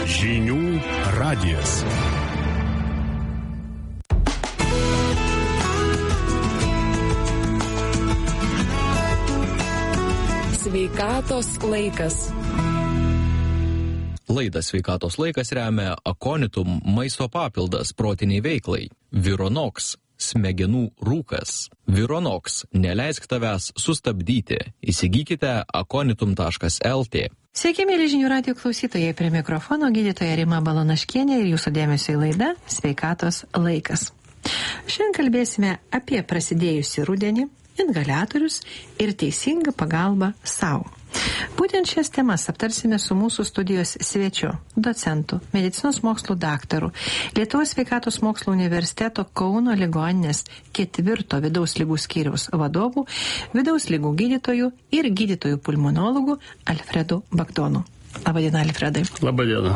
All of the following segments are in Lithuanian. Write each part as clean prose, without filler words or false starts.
Žinių radijas. Sveikatos laikas. Laidą Sveikatos laikas remia Aconitum maisto papildas protiniai veiklai. Vironox – smegenų rūkas. Vironox – neleisk tavęs sustabdyti. Įsigykite aconitum.lt. Sveiki, mėly Žinių radijo klausytojai, prie mikrofono gydytoja Rima Balanaškienė ir jūsų dėmesio į laidą Sveikatos laikas. Šiandien kalbėsime apie prasidėjusį rudenį, inhaliatorius ir teisingą pagalbą savo. Būtent šias temas aptarsime su mūsų studijos svečiu, docentu, medicinos mokslų daktaru, Lietuvos sveikatos mokslų universiteto Kauno ligoninės 4 vidaus ligų skyriaus vadovu, vidaus ligų gydytoju ir gydytoju pulmonologu Alfredu Bagdonu. Labadiena, Alfredai. Labadiena.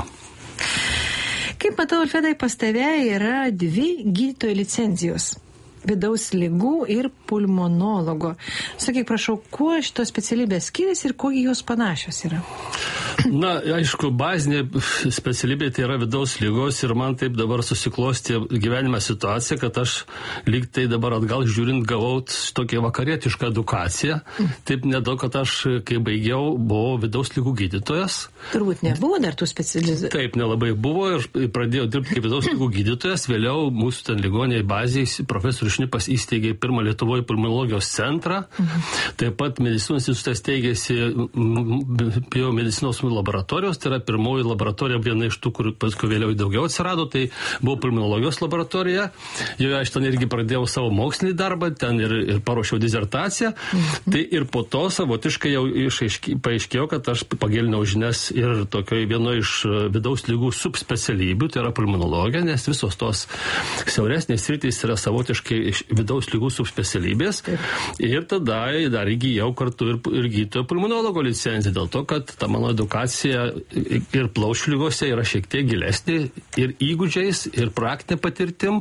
Kaip matau, Alfredai, pas tave yra 2 gydytojo licenzijos. Vidaus ligų ir pulmonologo. Sakyk, prašau, kuo šitos specialybės skiriasi ir kuo jos panašios yra? Na, aišku, bazinė specialybė tai yra vidaus ligos ir man taip dabar susiklostė gyvenime situacija, kad aš lyg tai dabar atgal žiūrint gavau tokią vakarietišką edukaciją. Taip nedaug, kad aš, kai baigiau, buvau vidaus ligų gydytojas. Turbūt nebuvo dar tų specializacijų? Taip, nelabai buvo ir pradėjau dirbti kaip vidaus ligų gydytojas. Vėliau mūsų ten ligoninėje bazėje profesorius Šnipas įsteigė pirmą Lietuvoje pulmonologijos centrą. Taip pat medicinos institutas steigėsi biomedicinos laboratorijos, tai yra pirmoji laboratorija, viena iš tų, kur paskui vėliau daugiau atsirado, tai buvo pulmonologijos laboratorija. Joje aš ten irgi pradėjau savo mokslinį darbą, ten ir paruošiau disertaciją. Tai ir po to savotiškai jau paaiškėjo, kad aš pagilinau žinias ir tokioje vienoje iš vidaus ligų subspecialybių, tai yra pulmonologija, nes visos tos siauresnės sritys yra savotiškai iš vidaus ligų subspecialybės. Ir tada dar įgijau kartu ir gydytojo pulmonologo licenciją, dėl to, kad ta mano edukacija ir plaučių lygose yra šiek tiek gilesnė ir įgūdžiais, ir praktinė patirtim,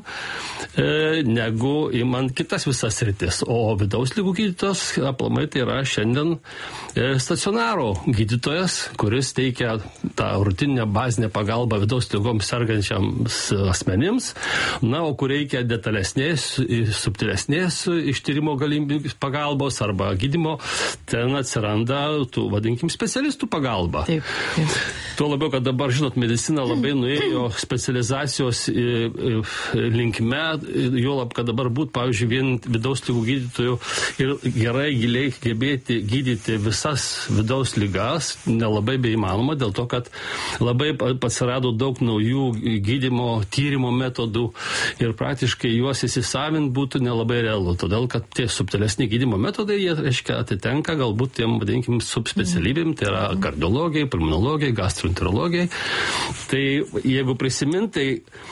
negu įmant kitas visas sritis. O vidaus ligų gydytojas, aplamai, tai yra šiandien stacionaro gydytojas, kuris teikia tą rutininę bazinę pagalbą vidaus ligoms sergančiams asmenims, na, o kur reikia detalesnės, subtilesnės ištyrimo galimybės pagalbos arba gydymo, ten atsiranda tų, vadinkim, specialistų pagalba. Taip. Tuo labiau, kad dabar, žinot, medicina labai nuėjo specializacijos linkme, juolab, kad dabar būt, pavyzdžiui, vien vidaus ligų gydytojų ir gerai giliai gebėti gydyti visas vidaus ligas, nelabai beįmanoma, dėl to, kad labai atsirado daug naujų gydymo, tyrimo metodų ir praktiškai juos įsisavint būtų nelabai realu. Todėl, kad tie subtilesni gydymo metodai, jie, reiškia, atitenka galbūt tiem, vadinkim, subspecialybėm, tai yra kardiologijai, pulmonologijai, gastroenterologijai. Tai jeigu prisimintai,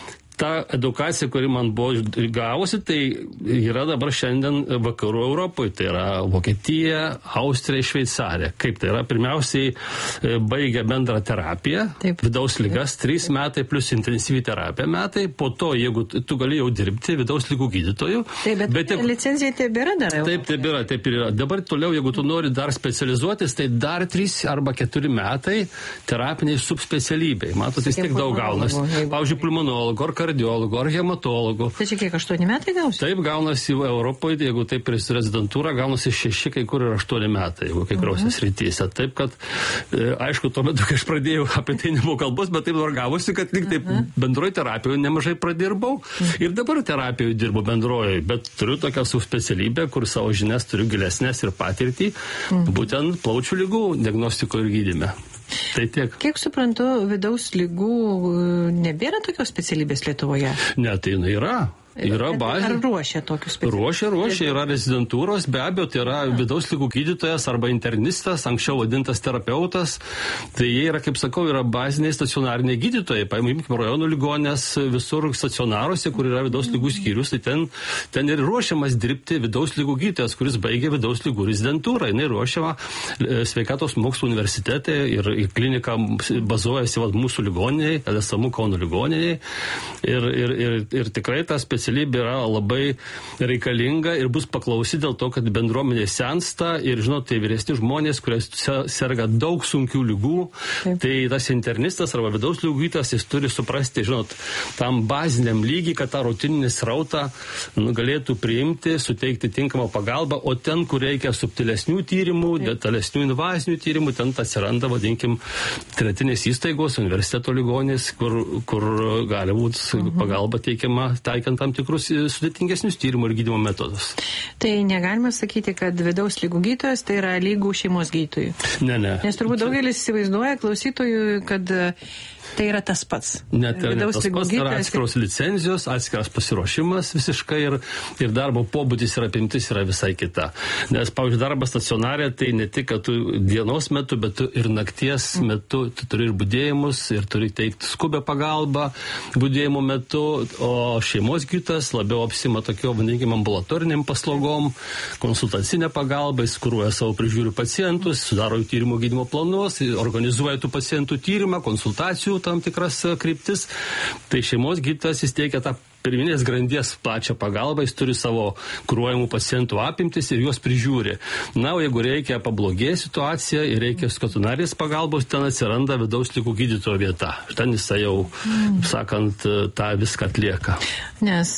ta edukacija, kuri man buvo gavusi, tai yra dabar šiandien vakarų Europoje, tai yra Vokietija, Austrija, Šveicarija. Kaip tai yra? Pirmiausiai baigia bendrą terapiją, vidaus ligas, 3 metai plus intensyvi terapija metai, po to, jeigu tu gali jau dirbti vidaus ligų gydytojų. Taip, bet licencija tebėra dar jau. Taip yra. Dabar toliau, jeigu tu nori dar specializuotis, tai dar 3 arba 4 metai terapiniai subspecialybei. Matot, vis tiek daug gaunasi. Pavyzdžiui, pulmonologo ar kardiologų ar hematologų. Tai čia kiek, 8 metai gausi? Taip, gaunasi Europoje, jeigu taip ir rezidentūra, gaunasi 6, kai kur ir 8 metai, jeigu kai kuriuose srityse. Taip, kad, aišku, tuo metu, kai aš pradėjau, apie tai nebuvo kalbos, bet taip dar gavosi, kad lyg taip bendroje terapijoje nemažai pradirbau ir dabar terapijoje dirbu bendroje, bet turiu tokią subspecialybę, kur savo žinias turiu gilesnės ir patirtį, būtent plaučių ligų diagnostikoje ir gydyme. Tai tiek. Kiek suprantu, vidaus ligų nebėra tokios specialybės Lietuvoje? Ne, tai jinai yra. Yra bazė. Ar ruošia tokius specialistus? Ruošia, yra rezidentūros, be abejo, tai yra vidaus ligų gydytojas arba internistas, anksčiau vadintas terapeutas. Tai jie yra, kaip sakau, yra baziniai stacionariniai gydytojai. Paimkime rajonų ligonės visur stacionaruose, kur yra vidaus ligų skyrius, tai ten ir ruošiamas dirbti vidaus ligų gydytojas, kuris baigė vidaus ligų rezidentūrą. Jis ruošiama sveikatos mokslų universitete ir klinika bazuojasi mūsų ligoniniai, esamų Kauno ligoniniai. Ir tikrai tas specialistas specialybė yra labai reikalinga ir bus paklausi dėl to, kad bendruomenė sensta ir, žinot, tai vyresni žmonės, kurie serga daug sunkių lygų, tai tas internistas arba vidaus ligų gydytojas, jis turi suprasti, žinot, tam baziniam lygiai, kad tą rutininį srautą galėtų priimti, suteikti tinkamą pagalbą, o ten, kur reikia subtilesnių tyrimų, detalesnių invazinių tyrimų, ten atsiranda, vadinkim, tretinės įstaigos, universiteto ligonės, kur gali būti pagalba teikiama, taikant tam tikrus sudėtingesnius tyrimų ir gydymo metodus. Tai negalima sakyti, kad vidaus ligų gydytojas tai yra lygų šeimos gydytojų. Ne. Nes turbūt daugelis įsivaizduoja klausytojų, kad tai yra tas pats. Net ir tas pats, tai yra atskiros licenzijos, atskiras pasiruošimas visiškai ir darbo pobūdis ir apimtis yra visai kita. Nes, pavyzdžiui, darbas stacionarė, tai ne tik, kad tu dienos metu, bet tu ir nakties metu tu turi ir budėjimus, ir turi teikti skubę pagalbą budėjimo metu, o šeimos gydytojas labiau apsima tokio, vadinkim, ambulatoriniam paslaugom, konsultacinę pagalbą, jis kuruoja savo prižiūrių pacientus, sudaro tyrimų gydymo planus, organizuoja tų pacientų tyrimą, konsultacijų tam tikras kryptis. Tai šeimos gydytojas jis teikia tą pirminės grandies plačią pagalbą, jis turi savo kuruojamų pacientų apimtis ir juos prižiūri. Na, o jeigu reikia pablogėti situaciją ir reikia stacionarės pagalbos, ten atsiranda vidaus ligų gydytojo vieta. Ten jisai jau, sakant, tą viską atlieka. Nes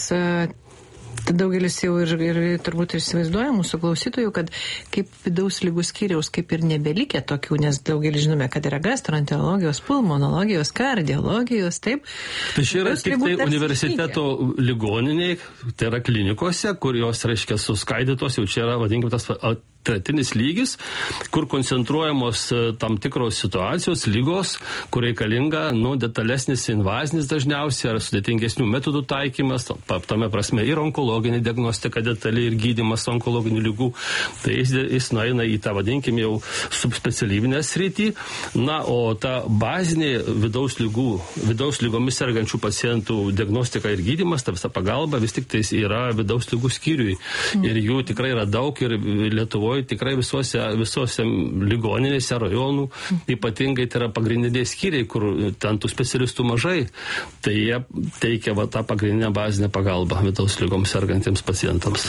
daugelis jau ir turbūt ir įsivaizduoja mūsų klausytojų, kad kaip vidaus ligų skyriaus kaip ir nebelikė tokių, nes daugelis žinome, kad yra gastroenterologijos, pulmonologijos, kardiologijos, taip. Tai čia yra tik tai universiteto ligoniniai, tai yra klinikose, kur jos, reiškia, suskaidytos, jau čia yra, vadinkime, tas tretinis lygis, kur koncentruojamos tam tikros situacijos, lygos, kur reikalinga, detalesnis invazinis dažniausiai, ar sudėtingesnių metodų taikymas, tame prasme ir onkologinė diagnostika detaliai ir gydymas onkologinių lygų. Tai jis nueina į tą, vadinkim, jau subspecialyvinę sritį. Na, o ta bazinė vidaus lygomis sergančių pacientų diagnostika ir gydymas, ta visa pagalba vis tik tai yra vidaus lygų skyriui. Ir jų tikrai yra daug ir Lietuvoje tikrai visose ligoninėse, rajonų, ypatingai tai yra pagrindiniai skyriai, kur ten tų specialistų mažai, tai jie teikia tą pagrindinę bazinę pagalbą vidaus lygoms sergantiems pacientams.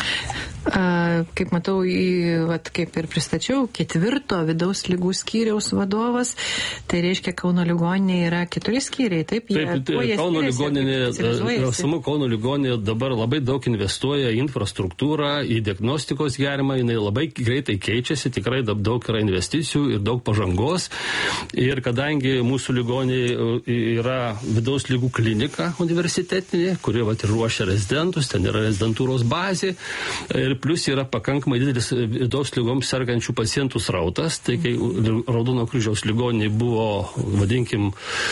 Kaip matau, kaip ir pristačiau, 4 vidaus lygų skyriaus vadovas, tai reiškia Kauno ligoninė yra 4 skyriai, taip? Kauno ligoninė dabar labai daug investuoja į infrastruktūrą, į diagnostikos gerimą, jinai labai greitai keičiasi, tikrai daug yra investicijų ir daug pažangos. Ir kadangi mūsų ligoninė yra vidaus lygų klinika universitetinė, kuri ir ruošia rezidentus, ten yra rezidentūros bazė, ir plus yra pakankamai didelis vidaus lygoms sergančių pacientų srautas, tai kai Raudono kryžiaus ligoninė buvo, vadinkim,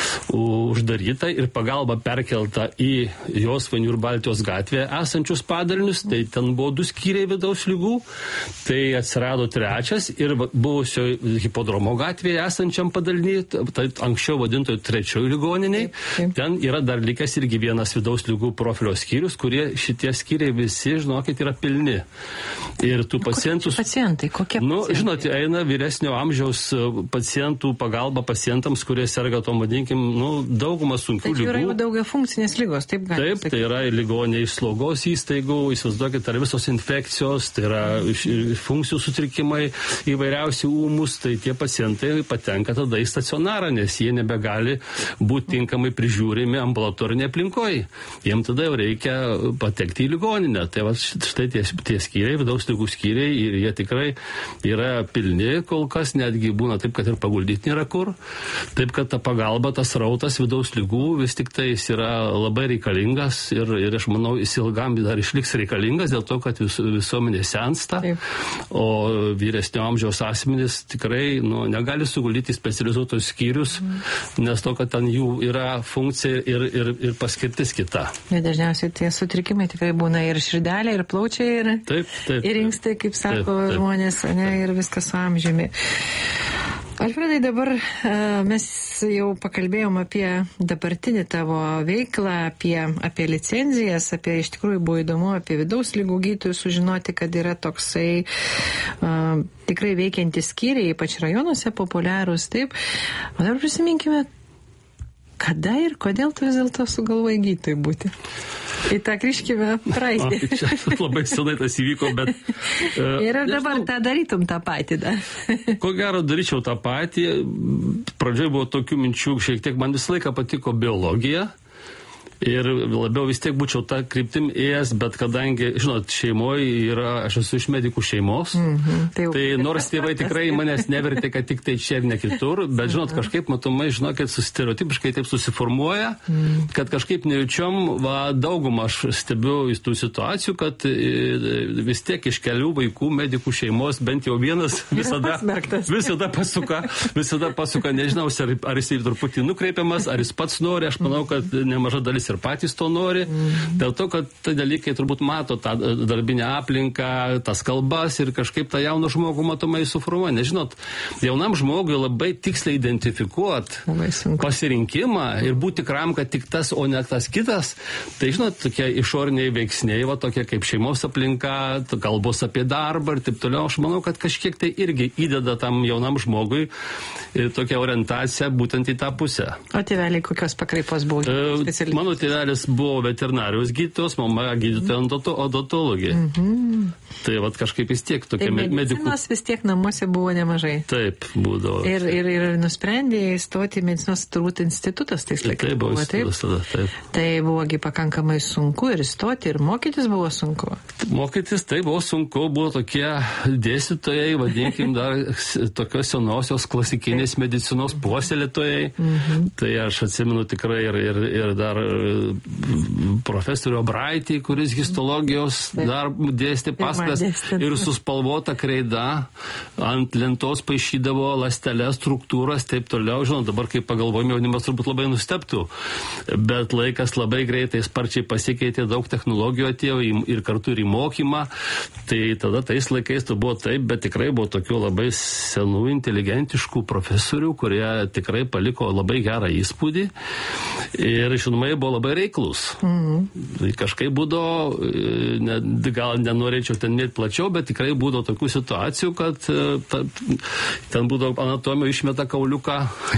uždaryta ir pagalba perkelta į Josvainių ir Baltijos gatvėje esančius padalinius, tai ten buvo 2 skyriai vidaus lygų, tai atsirado 3 ir buvusio hipodromo gatvėje esančiam padaliniui, tai anksčiau vadintojų 3 ligoniniai, ten yra dar likęs irgi vienas vidaus lygų profilio skyrius, kurie šitie skyriai visi, žinokit, yra pilni. Ir tų pacientų... Pacientai, kokie pacientai? Žinot, eina vyresnio amžiaus pacientų pagalba pacientams, kurie serga tom, vadinkim, daugumą sunkių lygų. Tai yra jau daugia funkcinės lygos, taip galima sakyti. Taip, tai yra ligonė iš slaugos įstaigų, įsivaizduokit, tai yra visos infekcijos, tai yra funkcijų sutrikimai įvairiausių ūmus, tai tie pacientai patenka tada į stacionarą, nes jie nebegali būti tinkamai prižiūrimi ambulatorinėje aplinkoje. Jiem tada jau reikia patekti į ligoninę. Tai va, štai tie skyriai, vidaus ligų skyriai, ir jie tikrai yra pilni kol kas, netgi būna taip, kad ir paguldyti nėra kur. Taip, kad ta pagalba, tas rautas vidaus ligų vis tik tai yra labai reikalingas ir aš manau, jis ilgam dar išliks reikalingas dėl to, kad visuomenė sensta, o vyresnio amžiaus asmenys tikrai negali suguldyti specializuotus skyrius, nes to, kad ten jų yra funkcija ir paskirtis kita. Dažniausiai tie sutrikimai tikrai būna ir širdelė, ir plaučiai, ir inkstai, kaip sako žmonės, ir viskas su amžiumi. Alfredai, dabar mes jau pakalbėjom apie dabartinį tavo veiklą, apie licenzijas, iš tikrųjų buvo įdomu apie vidaus ligų gydytojus sužinoti, kad yra toksai tikrai veikiantys skyriai, ypač rajonuose populiarūs, taip. O dabar prisiminkime, kada ir kodėl tu vis dėlto sugalvojai gydytojai būti? Į tą kryškime praeitį. Čia labai senai tas įvyko, bet... Ir dabar tą darytum tą patį, da? Ko gero daryčiau tą patį. Pradžioje buvo tokių minčių, šiek tiek man visą laiką patiko biologija. Ir labiau vis tiek būčiau tą kryptim ėjęs, bet kadangi, žinot, šeimoje yra, aš esu iš medikų šeimos, tai nors tėvai tikrai manęs nevertė, kad tik tai čia ir ne kitur, bet, žinot, kažkaip matomai, žinokit, stereotipiškai taip susiformuoja, kad kažkaip nejučiom, daugumą aš stebiu į tų situacijų, kad vis tiek iš kelių vaikų medikų šeimos bent jau vienas visada pasuka, nežinau, ar jis truputį nukreipiamas, ar jis pats nori, aš manau, kad nemaža dalis ir patys to nori, dėl to, kad tai dalykai turbūt mato tą darbinę aplinką, tas kalbas ir kažkaip tą jauną žmogų matomai suformuoja. Nežinot, jaunam žmogui labai tiksliai identifikuoti pasirinkimą ir būti tikram, kad tik tas, o ne tas kitas, tai žinot, tokie išoriniai veiksniai, va tokie kaip šeimos aplinka, kalbos apie darbą ir taip toliau, aš manau, kad kažkiek tai irgi įdeda tam jaunam žmogui tokią orientaciją būtent į tą pusę. O tėveliai kokios pakraipos buvo specialistai? Mano tėvelis buvo veterinarijos gydytojos, mama gydytoja odontologė. Tai vat kažkaip vis tiek tokie medikų. Medicinos vis tiek namuose buvo nemažai. Taip, būdavo. Ir nusprendė įstoti į medicinos turbūt institutas tais laikais. Taip, buvo institutas tada, taip. Tai buvogi pakankamai sunku ir įstoti, ir mokytis buvo sunku. Mokytis tai buvo sunku, buvo tokie dėstytojai, vadinkim, dar tokios senosios klasikinės medicinos puoselėtojai. Tai aš atsimenu tikrai ir dar profesorių Braitį, kuris histologijos dar dėstė paskas ir su spalvota kreida ant lentos paišydavo ląsteles, struktūras, taip toliau. Žinot, dabar kai pagalvojame, jaunimas turbūt labai nustebtų, bet laikas labai greitai sparčiai pasikeitė, daug technologijų atėjo ir kartu ir į mokymą. Tai tada tais laikais tai buvo taip, bet tikrai buvo tokių labai senų, inteligentiškų profesorių, kurie tikrai paliko labai gerą įspūdį ir žinoma, buvo labai reiklus. Kažkaip būdavo, gal nenorėčiau ten net plačiau, bet tikrai būdavo tokių situacijų, kad ten būdavo anatomija išmeta kauliuką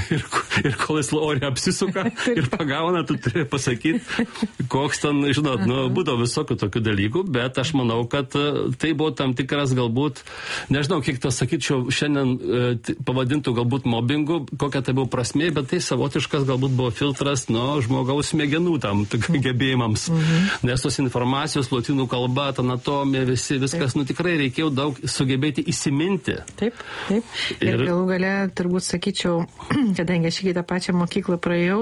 ir kol jis ore apsisuka ir pagauna, tu turi pasakyti, koks ten, žinot, būdavo visokių tokių dalykų, bet aš manau, kad tai buvo tam tikras galbūt, nežinau, kiek tas sakyčiau, šiandien pavadintų galbūt mobbingu, kokia tai buvo prasmė, bet tai savotiškas galbūt buvo filtras nuo žmogaus smegenų tam gebėjimams. Nes tos informacijos, lotynų kalba, anatomija, viskas, tikrai reikėjo daug sugebėti įsiminti. Taip. Ir galų gale, turbūt sakyčiau, kadangi aš į tą pačią mokyklą praėjau,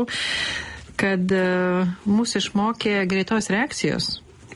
kad mūsų išmokė greitos reakcijos.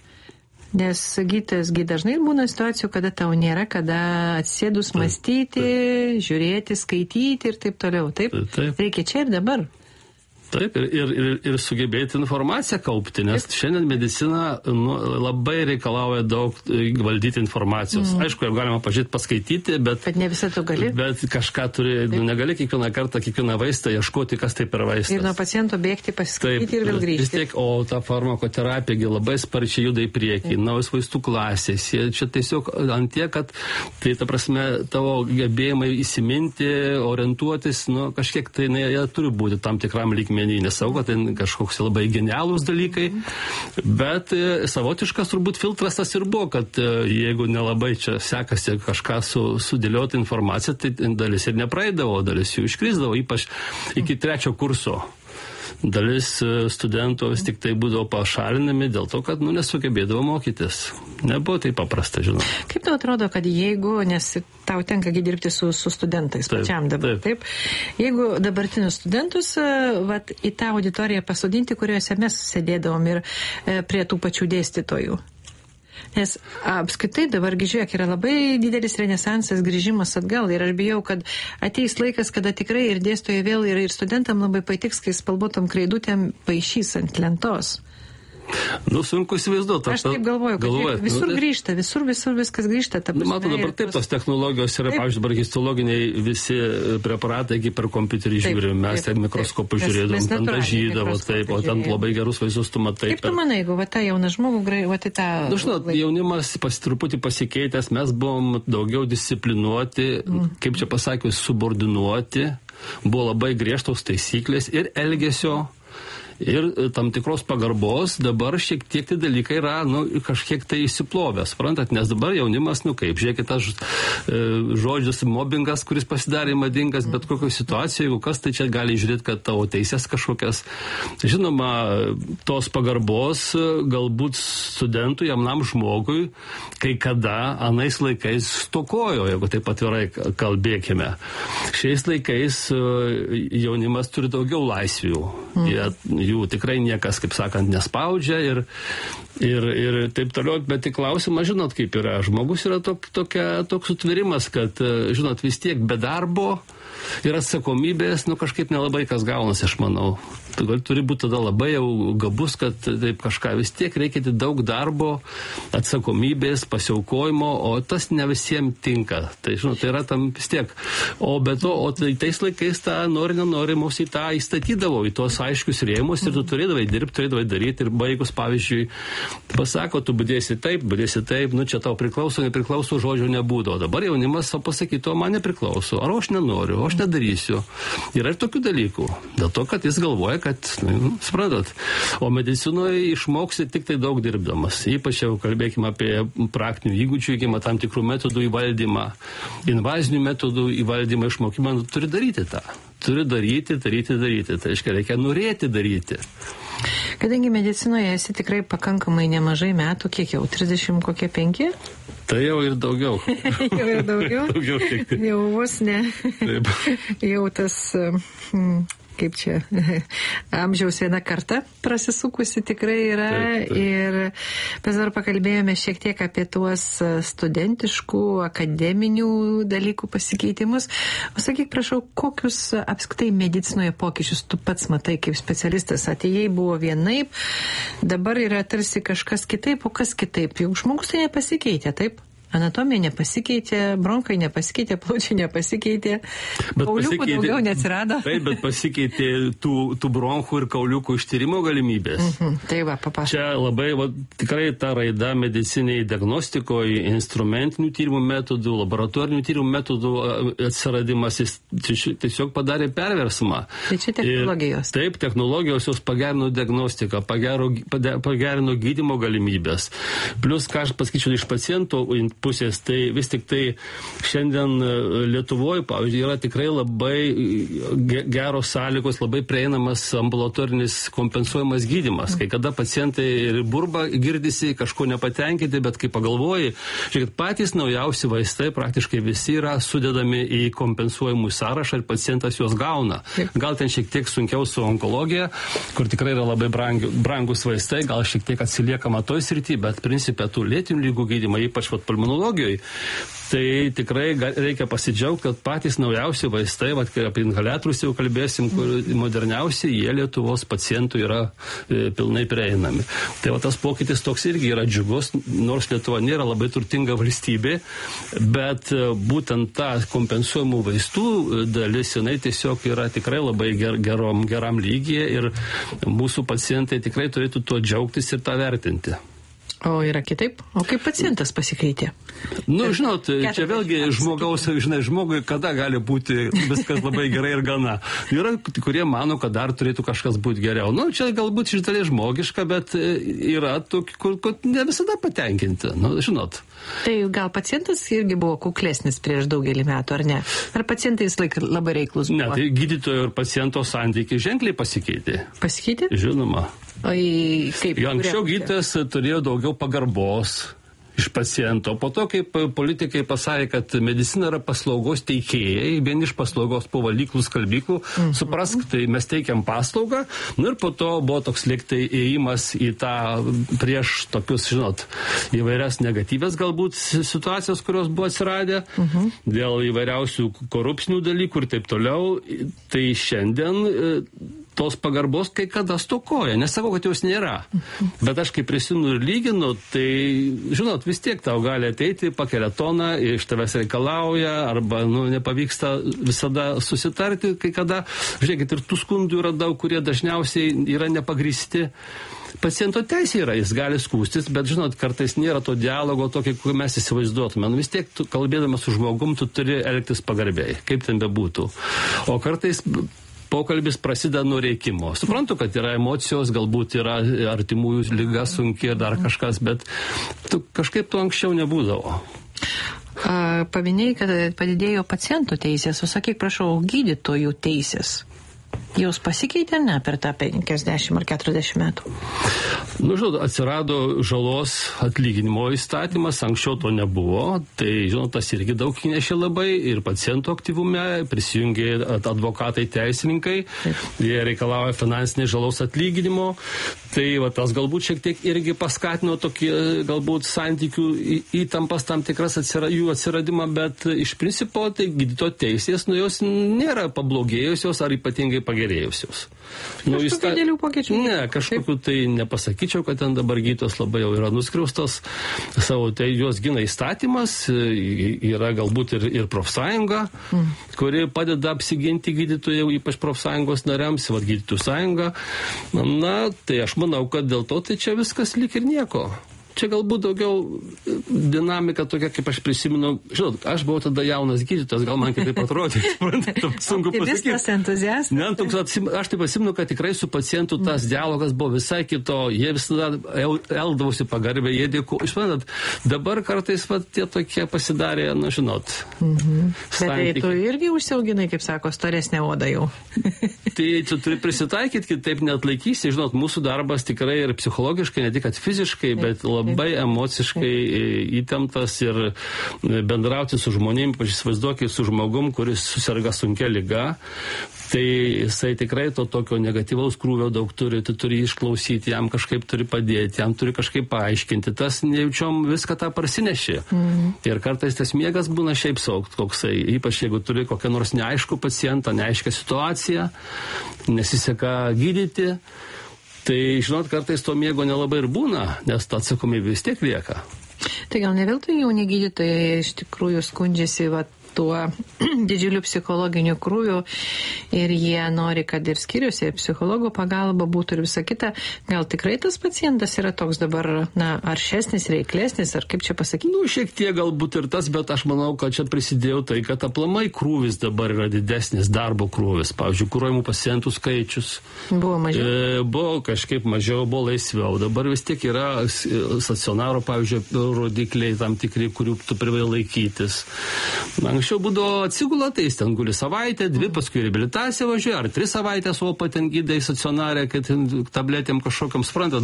Nes gydytojas dažnai būna situacijų, kada tau nėra, kada atsėdus mąstyti, žiūrėti, skaityti ir taip toliau. Taip. Reikia čia ir dabar. Taip, ir sugebėti informaciją kaupti, nes šiandien medicina labai reikalauja daug valdyti informacijos. Aišku, jau galima pažiūrėti, paskaityti, bet ne visą tu gali. Bet kažką turi, negali kiekvieną kartą, kiekvieną vaistą ieškoti, kas tai per vaistas. Ir nuo paciento bėgti, pasiskaityti ir vėl grįžti. Vis tiek, o ta farmakoterapija labai sparčiai juda į priekį, naujos vaistų klasės. Čia tiesiog ant tiek, kad tai, ta prasme, tavo gebėjimai įsiminti, orientuotis, kažkiek tai jie turi būti tam tikram lygmeny. Nesau, kad tai kažkoks labai genialūs dalykai, bet savotiškas turbūt filtras tas ir buvo, kad jeigu nelabai čia sekasi kažką sudėlioti informaciją, tai dalis ir nepraeidavo, dalis jų iškrisdavo, ypač iki 3 kurso. Dalis studentų vis tik tai būdavo pašalinami dėl to, kad nesugebėdavo mokytis. Nebuvo tai paprasta, žinoma. Kaip tau atrodo, kad jeigu, nes tau tenka dirbti su studentais, pačiam dabar, taip? Jeigu dabartinius studentus į tą auditoriją pasodinti, kuriuose mes sėdėdavom ir prie tų pačių dėstytojų. Nes apskritai dabargi žiūrėk, yra labai didelis renesansas, grįžimas atgal ir aš bijau, kad ateis laikas, kada tikrai ir dėstytojai vėl ir studentam labai patiks, kai spalvotom kreidutėm paišys ant lentos. Sunku įsivaizduoti. Aš taip galvoju, kad visur grįžta, visur viskas grįžta. Matai, dabar taip tos technologijos yra, pavyzdžiui, dabar histologiniai visi preparatai, kaip per kompiuterį žiūrim, mes ten mikroskopų žiūrėdavom, ten dažydavo, taip, o ten labai gerus vaisius tu matai. Kaip tu manai, jeigu tą jauną žmogų, tą... Žinot, jaunimas truputį pasikeitęs, mes buvom daugiau disciplinuoti, kaip čia pasakius, subordinuoti, buvo labai griežtos taisyklės ir elgesio, ir tam tikros pagarbos, dabar šiek tiek tai dalykai yra, kažkiek tai įsiplovę, suprantat, nes dabar jaunimas, kaip, žiūrėkit, tas žodžius mobbingas, kuris pasidarė madingas, bet kokio situacijoje, jeigu kas, tai čia gali žiūrėti, kad tavo teisės kažkokias. Žinoma, tos pagarbos galbūt studentui, jaunam žmogui, kai kada anais laikais stokojo, jeigu taip atvirai kalbėkime. Šiais laikais jaunimas turi daugiau laisvių. Jų tikrai niekas, kaip sakant, nespaudžia ir taip toliau, bet tik klausimas, žinot, kaip yra. Žmogus yra toks sutvėrimas, kad, žinot, vis tiek be darbo ir atsakomybės, kažkaip nelabai kas gaunasi, aš manau. Turi būti tada labai jau gabus, kad taip kažką vis tiek reikia daug darbo, atsakomybės, pasiaukojimo, o tas ne visiems tinka. Tai, žinot, tai yra tam vis tiek. O be to, tais laikais tą nenori mus į tą įstatydavo, į tuos aiškius rėmus ir tu turėdavai dirbti, turėdavai daryti ir baigus, pavyzdžiui, pasako, tu budėsi taip, čia tau priklauso, nepriklauso, žodžio nebūdavo. Dabar jaunimas savo pasakytų, man nepriklauso, ar aš nenoriu, aš nedarysiu. Yra ir tokių dalykų. Dėl to, kad jis galvoja, kad, suprantat, o medicinoje išmoksi tik tai daug dirbdamas. Ypač jau kalbėkime apie praktinių įgūdžių įgimą, tam tikrų metodų įvaldymą, invazinių metodų įvaldymą, išmokimą, turi daryti tą. Turi daryti. Tai reiškia, reikia norėti daryti. Kadangi medicinoje esi tikrai pakankamai nemažai metų, kiek jau, 30 kokie 5? Tai jau ir daugiau. Jau ir daugiau? Daugiau šiek tiek. Jau vos ne. Taip. Jau tas, kaip čia, amžiaus viena karta prasisukusi tikrai yra. Taip. Ir mes dar pakalbėjome šiek tiek apie tuos studentiškų, akademinių dalykų pasikeitimus. O sakyk, prašau, kokius apskritai medicinoje pokyčius tu pats matai kaip specialistas? Atėjai buvo vienaip, dabar yra tarsi kažkas kitaip, o kas kitaip? Juk žmogus tai nepasikeitė, taip? Anatomija nepasikeitė, bronkai nepasikeitė, plaučiai nepasikeitė, kauliukų daugiau neatsirado. Taip, bet pasikeitė tų bronchų ir kauliukų ištyrimo galimybės. Tai va, papasakok. Čia labai, tikrai ta raida mediciniai diagnostikoje, instrumentinių tyrimų metodų, laboratorinių tyrimų metodų atsiradimas, jis tiesiog padarė perversmą. Tai čia technologijos. Taip, technologijos jos pagerino diagnostiką, pagerino gydymo galimybės. Plus, ką aš pasakyčiau iš paciento pusės, tai vis tik tai šiandien Lietuvoje, pavyzdžiui, yra tikrai labai geros sąlygos, labai prieinamas ambulatorinis kompensuojamas gydymas. Kai kada pacientai ir burba girdisi, kažko nepatenkinti, bet kai pagalvoji, žiūrėkit, patys naujausi vaistai praktiškai visi yra sudedami į kompensuojamų sąrašą ir pacientas juos gauna. Gal ten šiek tiek sunkiau su onkologija, kur tikrai yra labai brangus vaistai, gal šiek tiek atsiliekama toj srity, bet principė tų lėtinių lygų gydymą, ypač pulmonologijoje, tai tikrai reikia pasidžiaugti, kad patys naujausi vaistai, kai apie inhaliatorius jau kalbėsim, kur moderniausi, jie Lietuvos pacientų yra pilnai prieinami. Tai tas pokytis toks irgi yra džiugus, nors Lietuva nėra labai turtinga valstybė, bet būtent ta kompensuojamų vaistų dalis, jinai tiesiog yra tikrai labai geram lygyje ir mūsų pacientai tikrai turėtų tuo džiaugtis ir tą vertinti. O yra kitaip? O kaip pacientas pasikeitė? Žinot, čia vėlgi žmogui kada gali būti viskas labai gerai ir gana. Yra, kurie mano, kad dar turėtų kažkas būti geriau. Čia galbūt iš dalies žmogiška, bet yra tokie, kur ne visada patenkinti. Žinot. Tai gal pacientas irgi buvo kuklesnis prieš daugelį metų, ar ne? Ar pacientai vis laik labai reiklus buvo? Ne, tai gydytojo ir paciento santykiai ženkliai pasikeitė. Pasikeitė? Žinoma. Kaip? Anksčiau gydytojas turėjo daugiau pagarbos iš paciento. Po to, kaip politikai pasakė, kad medicina yra paslaugos teikėjai, vieni iš paslaugos po valyklų, skalbyklų, suprask, tai mes teikiam paslaugą, ir po to buvo toks liktai įėjimas į tą prieš tokius, žinot, įvairias negatyvės galbūt situacijos, kurios buvo atsiradę, dėl įvairiausių korupcinių dalykų ir taip toliau. Tai šiandien tos pagarbos kai kada stokoja. Nesakau, kad jos nėra. Bet aš kai prisimenu ir lyginu, tai, žinot, vis tiek tau gali ateiti, pakelia toną, iš tavęs reikalauja, arba, nepavyksta visada susitarti, kai kada, žiūrėkit, ir tų skundų yra daug, kurie dažniausiai yra nepagristi. Paciento teisė yra, jis gali skūstis, bet, žinot, kartais nėra to dialogo tokio, kurį mes įsivaizduotume. Vis tiek, kalbėdamas su žmogum, tu turi elgtis pagarbiai, kaip ten bebūtų. O kartais pokalbis prasideda nuo rėkimo. Suprantu, kad yra emocijos, galbūt yra artimųjų liga sunki ir dar kažkas, bet kažkaip to anksčiau nebūdavo. Paminėjai, kad padidėjo pacientų teisės, o sakyk, prašau, gydytojų teisės. Jos pasikeitė, ne, per tą 50 ar 40 metų? Žinot, atsirado žalos atlyginimo įstatymas, anksčiau to nebuvo, tai, žinot, tas irgi daug įnešė labai ir pacientų aktyvume, prisijungė advokatai, teisininkai, jie reikalauja finansinės žalos atlyginimo, tai tas galbūt šiek tiek irgi paskatino tokį, galbūt santykių įtampas tam tikras jų atsiradimą, bet iš principo tai gydytojo teisės, jos nėra pablogėjusios ar ypatingai pagerėjusios. Kažkokių dėlių pokyčių? Ne, kažkokių tai nepasakyčiau, kad ten dabar gydytos labai jau yra nuskriaustos savo, tai jos gina įstatymas, yra galbūt ir profsąjunga, kuri padeda apsiginti gydytojų, ypač profsąjungos nariams, gydytojų sąjunga. Na, tai aš manau, kad dėl to tai čia viskas lyg ir nieko. Čia galbūt daugiau dinamika tokia, kaip aš prisimenu. Žinot, aš buvau tada jaunas gydytojas, gal man kitaip atrodė. Sunku pasakyti. Optimistas, entuziastas. Ne, aš taip prisimenu, kad tikrai su pacientu tas dialogas buvo visai kito. Jie visada eldavosi pagarbiai, jie dėkojo. Išmanat, dabar kartais tie tokie pasidarė, žinot. Bet tai tu irgi užsiauginai, kaip sako, storesnę odą jau. Tai tu turi prisitaikyti, kitaip neatlaikysi. Žinot, mūsų darbas tikrai ir psichologiškai, ne tik fiziškai, bet labai emociškai įtemptas ir bendrauti su žmonėmis, įsivaizduokit su žmogum, kuris susirga sunkia liga, tai jisai tikrai to tokio negatyvaus krūvio daug turi, tu turi išklausyti, jam kažkaip turi padėti, jam turi kažkaip paaiškinti, tas nejučiom viską tą parsinešė. Ir kartais tas miegas būna šiaip saugt koksai, ypač jeigu turi kokią nors neaiškų pacientą, neaiškę situaciją, nesiseka gydyti. Tai, žinot, kartais to miego nelabai ir būna, nes ta atsakomybė vis tiek lieka. Tai gal ne veltui jauni gydytojai iš tikrųjų skundžiasi tuo didžiuliu psichologiniu krūviu ir jie nori, kad ir skyriuose ir psichologo pagalba būtų ir visa kita. Gal tikrai tas pacientas yra toks dabar, aršesnis, reiklesnis, ar kaip čia pasakyti? Šiek tiek galbūt ir tas, bet aš manau, kad čia prisidėjo tai, kad aplamai krūvis dabar yra didesnis, darbo krūvis. Pavyzdžiui, kuruojamų pacientų skaičius. Buvo mažiau. Buvo kažkaip mažiau, buvo laisviau. Dabar vis tiek yra stacionaro, pavyzdžiui, rodikliai tam tikri, kurių tu privalai laikytis. Anksčiau būdavo atsigula, tai jis ten guli savaitę, 2, paskui reabilitacija važiuoja, ar 3 savaitės, o ten gydai stacionarė, kad tabletėm kažkokiam suprantat.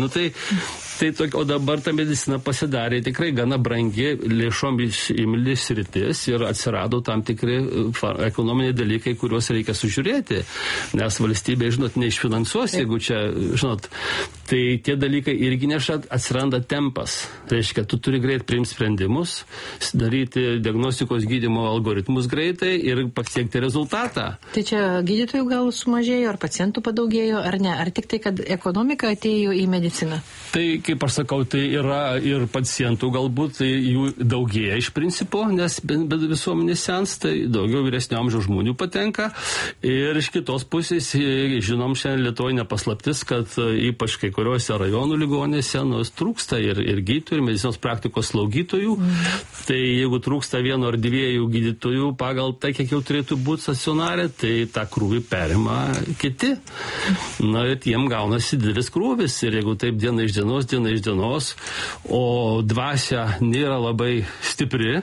O dabar ta medicina pasidarė tikrai gana brangi, lėšom imli sritis ir atsirado tam tikri ekonominiai dalykai, kuriuos reikia sužiūrėti, nes valstybė, žinot, neišfinansuos, jeigu čia, žinot, tai tie dalykai irgi atsiranda tempas. Reiškia, tu turi greit priimti sprendimus, daryti diagnostikos gydymo algoritmus greitai ir pasiekti rezultatą. Tai čia gydytojų gal sumažėjo, ar pacientų padaugėjo, ar ne? Ar tik tai, kad ekonomika atėjo į mediciną? Tai, kaip aš sakau, tai yra ir pacientų galbūt, tai jų daugėja iš principo, nes visuomenė sens, tai daugiau vyresnio amžiaus žmonių patenka. Ir iš kitos pusės, žinom, šiandien Lietuvoje nepaslaptis, kad ypač kai kuriuose rajonų ligonėse trūksta ir gydytojų, ir medicinos praktikos slaugytojų. Tai jeigu trūksta 1 ar 2 gydytojų pagal tai, kiek jau turėtų būti stacionarė, tai tą krūvį perima kiti. Ir jiem gaunasi didelis krūvis. Ir jeigu taip diena iš dienos, o dvasia nėra labai stipri,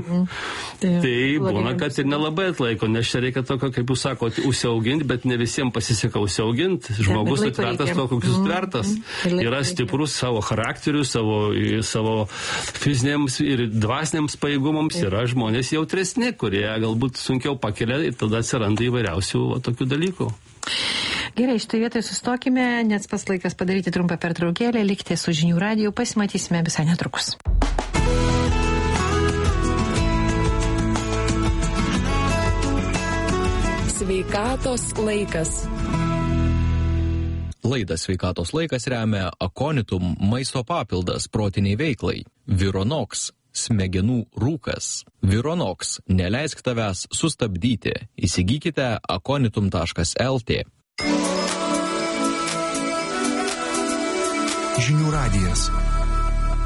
tai būna, kad ir nelabai atlaiko, nes čia reikia tokio, kaip jūs sakote, užsiauginti, bet ne visiems pasiseka užsiauginti. Žmogus atvertas to, kokius atvertas. Yra stiprus savo charakteriu, savo fiziniams ir dvasiniams pajėgumams. Yra žmonės jautresni, kurie galbūt sunkiau pakelia ir tada atsiranda įvairiausių tokių dalykų. Gerai, štai vietoje sustokime, nes pas laikas padaryti trumpą pertraukėlę, likite su Žinių radiju, pasimatysime visai netrukus. Sveikatos laikas. Laidą Sveikatos laikas remia Akonitum maisto papildas protiniai veiklai. Vironox smegenų rūkas. Vironox neleisk tavęs sustabdyti. Įsigykite akonitum.lt. Žinių radijas.